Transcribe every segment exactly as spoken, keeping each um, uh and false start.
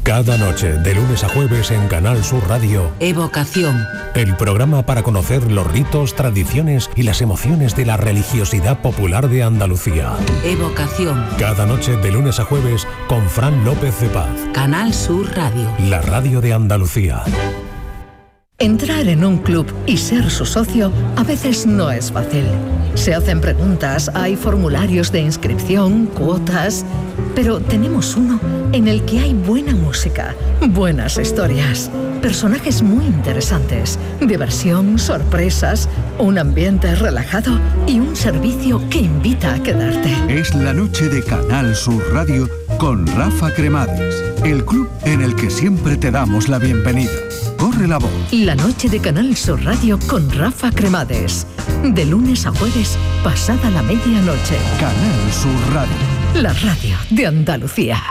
Cada noche, de lunes a jueves en Canal Sur Radio, Evocación. El programa para conocer los ritos, tradiciones y las emociones de la religiosidad popular de Andalucía. Evocación. Cada noche, de lunes a jueves, con Fran López de Paz. Canal Sur Radio. La radio de Andalucía. Entrar en un club y ser su socio a veces no es fácil. Se hacen preguntas, hay formularios de inscripción, cuotas, pero tenemos uno en el que hay buena música, buenas historias, personajes muy interesantes, diversión, sorpresas, un ambiente relajado y un servicio que invita a quedarte. Es la noche de Canal Sur Radio con Rafa Cremades, el club en el que siempre te damos la bienvenida. Corre la voz. La noche de Canal Sur Radio con Rafa Cremades. De lunes a jueves, pasada la medianoche. Canal Sur Radio. La radio de Andalucía.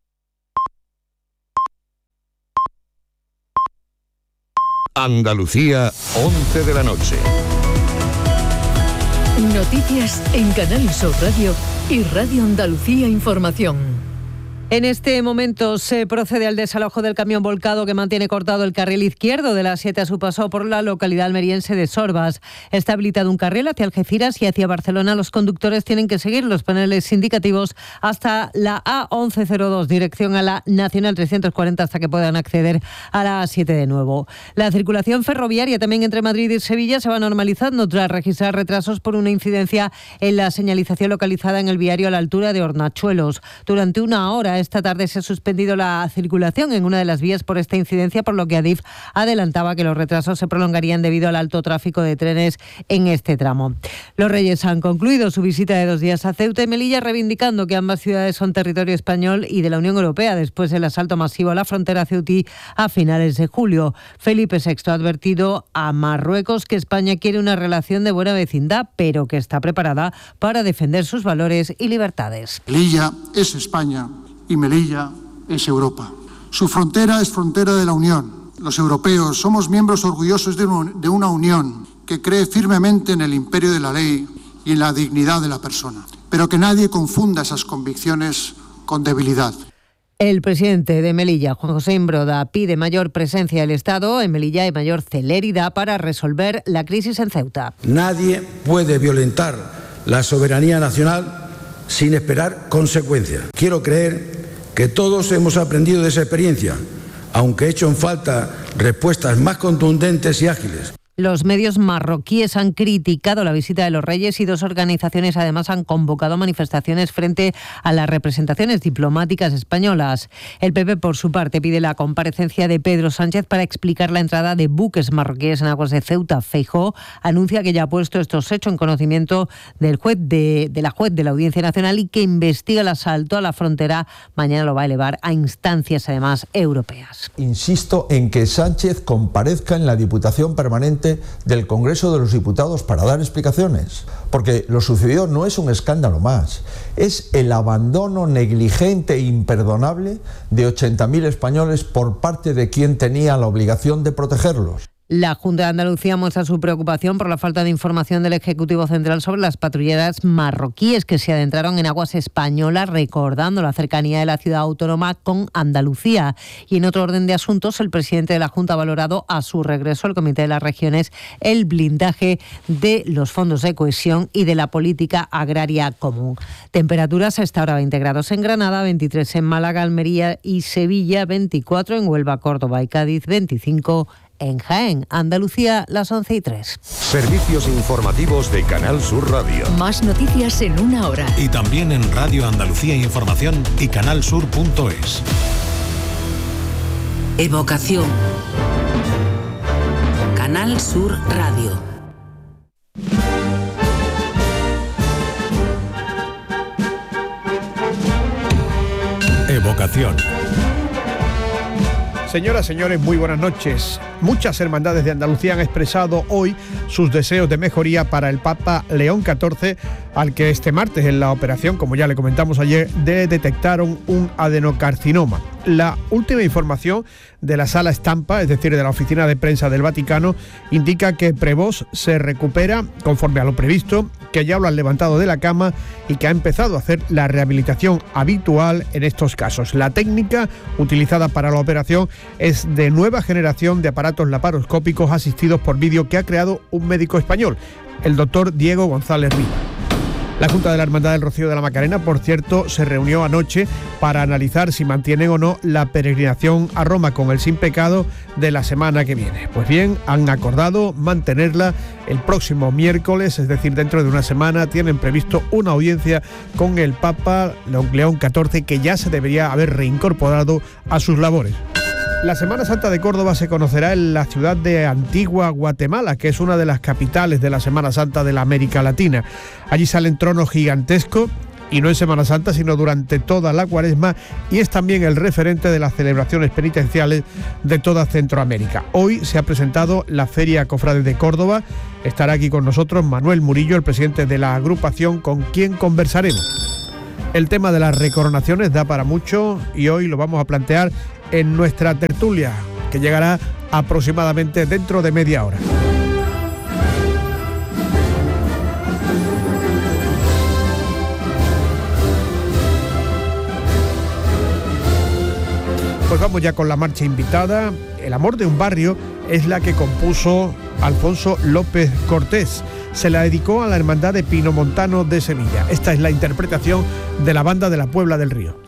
Andalucía, once de la noche. Noticias en Canal Sur Radio y Radio Andalucía Información. En este momento se procede al desalojo del camión volcado que mantiene cortado el carril izquierdo de la A siete a su paso por la localidad almeriense de Sorbas. Está habilitado un carril hacia Algeciras y hacia Barcelona. Los conductores tienen que seguir los paneles indicativos hasta la A once cero dos, dirección a la Nacional trescientos cuarenta, hasta que puedan acceder a la A siete de nuevo. La circulación ferroviaria también entre Madrid y Sevilla se va normalizando tras registrar retrasos por una incidencia en la señalización localizada en el viario a la altura de Hornachuelos. Durante una hora esta tarde se ha suspendido la circulación en una de las vías por esta incidencia, por lo que Adif adelantaba que los retrasos se prolongarían debido al alto tráfico de trenes en este tramo. Los Reyes han concluido su visita de dos días a Ceuta y Melilla, reivindicando que ambas ciudades son territorio español y de la Unión Europea después del asalto masivo a la frontera ceutí a finales de julio. Felipe sexto ha advertido a Marruecos que España quiere una relación de buena vecindad, pero que está preparada para defender sus valores y libertades. Melilla es España y Melilla es Europa. Su frontera es frontera de la Unión. Los europeos somos miembros orgullosos de una unión que cree firmemente en el imperio de la ley y en la dignidad de la persona, pero que nadie confunda esas convicciones con debilidad. El presidente de Melilla, Juan José Imbroda, pide mayor presencia del Estado en Melilla y mayor celeridad para resolver la crisis en Ceuta. Nadie puede violentar la soberanía nacional sin esperar consecuencias. Quiero creer que todos hemos aprendido de esa experiencia, aunque he hecho en falta respuestas más contundentes y ágiles. Los medios marroquíes han criticado la visita de los Reyes y dos organizaciones además han convocado manifestaciones frente a las representaciones diplomáticas españolas. El P P, por su parte, pide la comparecencia de Pedro Sánchez para explicar la entrada de buques marroquíes en aguas de Ceuta. Feijóo anuncia que ya ha puesto estos hechos en conocimiento del juez de, de la juez de la Audiencia Nacional y que investiga el asalto a la frontera. Mañana lo va a elevar a instancias además europeas. Insisto en que Sánchez comparezca en la Diputación Permanente del Congreso de los Diputados para dar explicaciones, porque lo sucedido no es un escándalo más, es el abandono negligente e imperdonable de ochenta mil españoles por parte de quien tenía la obligación de protegerlos. La Junta de Andalucía muestra su preocupación por la falta de información del Ejecutivo Central sobre las patrulleras marroquíes que se adentraron en aguas españolas, recordando la cercanía de la ciudad autónoma con Andalucía. Y en otro orden de asuntos, el presidente de la Junta ha valorado a su regreso al Comité de las Regiones el blindaje de los fondos de cohesión y de la política agraria común. Temperaturas a esta hora: veinte grados en Granada, veintitrés en Málaga, Almería y Sevilla, veinticuatro en Huelva, Córdoba y Cádiz, veinticinco en Jaén. Andalucía, las once y tres. Servicios informativos de Canal Sur Radio. Más noticias en una hora. Y también en Radio Andalucía Información y canalsur punto es. Evocación. Canal Sur Radio. Evocación. Señoras, señores, muy buenas noches. Muchas hermandades de Andalucía han expresado hoy sus deseos de mejoría para el Papa León catorce, al que este martes en la operación, como ya le comentamos ayer, de detectaron un adenocarcinoma. La última información de la sala estampa, es decir, de la oficina de prensa del Vaticano, indica que Prevost se recupera conforme a lo previsto, que ya lo han levantado de la cama y que ha empezado a hacer la rehabilitación habitual en estos casos. La técnica utilizada para la operación es de nueva generación de aparatos laparoscópicos asistidos por vídeo que ha creado un médico español, el doctor Diego González Riva. La Junta de la Hermandad del Rocío de la Macarena, por cierto, se reunió anoche para analizar si mantienen o no la peregrinación a Roma con el Sin Pecado de la semana que viene. Pues bien, han acordado mantenerla el próximo miércoles, es decir, dentro de una semana. Tienen previsto una audiencia con el Papa León catorce, que ya se debería haber reincorporado a sus labores. La Semana Santa de Córdoba se conocerá en la ciudad de Antigua, Guatemala, que es una de las capitales de la Semana Santa de la América Latina. Allí salen tronos gigantescos, y no en Semana Santa, sino durante toda la Cuaresma, y es también el referente de las celebraciones penitenciales de toda Centroamérica. Hoy se ha presentado la Feria Cofrades de Córdoba. Estará aquí con nosotros Manuel Murillo, el presidente de la agrupación, con quien conversaremos. El tema de las recoronaciones da para mucho y hoy lo vamos a plantear en nuestra tertulia, que llegará aproximadamente dentro de media hora. Pues vamos ya con la marcha invitada. El amor de un barrio es la que compuso Alfonso López Cortés. Se la dedicó a la Hermandad de Pinomontano de Sevilla. Esta es la interpretación de la Banda de la Puebla del Río.